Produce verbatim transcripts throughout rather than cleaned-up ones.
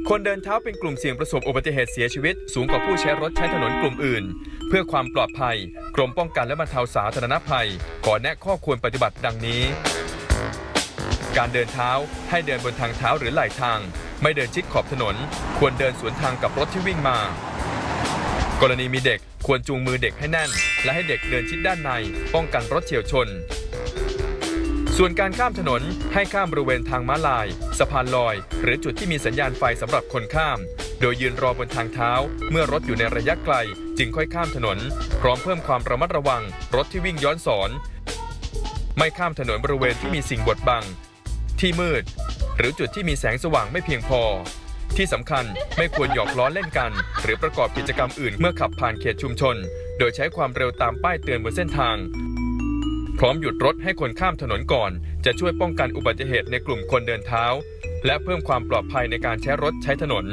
คนเดินเท้าเป็นกลุ่มเสี่ยงประสบอุบัติเหตุเสียชีวิตสูงกว่าผู้ใช้รถใช้ถนนกลุ่มอื่นเพื่อความปลอดภัยกรมป้องกันและบรรเทาสาธารณภัยขอแนะข้อควรปฏิบัติดังนี้การเดินเท้าให้เดินบนทางเท้าหรือไหล่ทางไม่เดินชิดขอบถนนควรเดินสวนทางกับรถที่วิ่งมากรณีมีเด็กควรจูงมือเด็กให้แน่นและให้เด็กเดินชิดด้านในป้องกันรถเฉี่ยวชนส่วนการข้ามถนนให้ข้ามบริเวณทางม้าลายสะพานลอยหรือจุดที่มีสัญญาณไฟสำหรับคนข้ามโดยยืนรอบนทางเท้าเมื่อรถอยู่ในระยะไกลจึงค่อยข้ามถนนพร้อมเพิ่มความระมัดระวังรถที่วิ่งย้อนสอนไม่ข้ามถนนบริเวณที่มีสิ่งบดบังที่มืดหรือจุดที่มีแสงสว่างไม่เพียงพอที่สำคัญไม่ควรหยอกล้อเล่นกันหรือประกอบกิจกรรมอื่นเมื่อขับผ่านเขตชุมชนโดยใช้ความเร็วตามป้ายเตือนบนเส้นทางพร้อมหยุดรถให้คนข้ามถนนก่อนจะช่วยป้องกันอุบัติเหตุในกลุ่มคนเดินเท้าและเพิ่มความปลอดภัยในการใช้รถใช้ถนน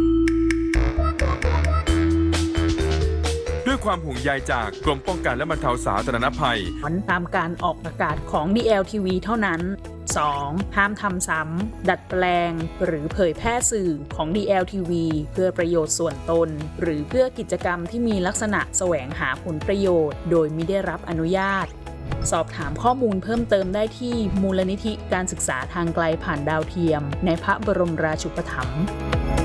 ด้วยความห่วงใยจากกรมป้องกันและบรรเทาสาธารณภัยตามการออกประกาศของ ดี แอล ที วี เท่านั้น สอง ห้ามทำซ้ำดัดแปลงหรือเผยแพร่สื่อของ ดี แอล ที วี เพื่อประโยชน์ส่วนตนหรือเพื่อกิจกรรมที่มีลักษณะแสวงหาผลประโยชน์โดยมิได้รับอนุญาตสอบถามข้อมูลเพิ่มเติมได้ที่มูลนิธิการศึกษาทางไกลผ่านดาวเทียมในพระบรมราชูปถัมภ์